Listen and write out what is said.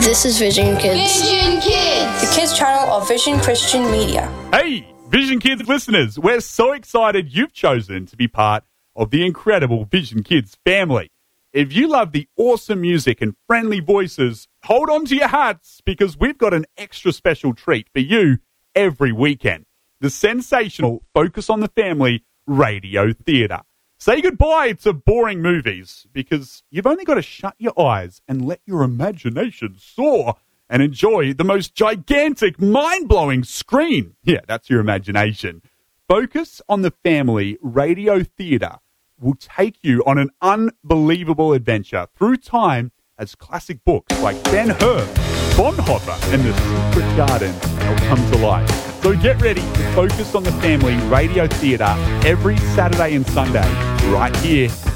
This is Vision Kids. Vision Kids! The kids channel of Vision Christian Media. Hey, Vision Kids listeners, we're so excited you've chosen to be part of the incredible Vision Kids family. If you love the awesome music and friendly voices, hold on to your hats because we've got an extra special treat for you every weekend. The sensational Focus on the Family radio theatre. Say goodbye to boring movies because you've only got to shut your eyes and let your imagination soar and enjoy the most gigantic, mind-blowing screen. Yeah, that's your imagination. Focus on the Family radio theatre will take you on an unbelievable adventure through time as classic books like Ben-Hur, Bonhoeffer, and The Secret Garden will come to life. So get ready to Focus on the Family radio theatre every Saturday and Sunday right here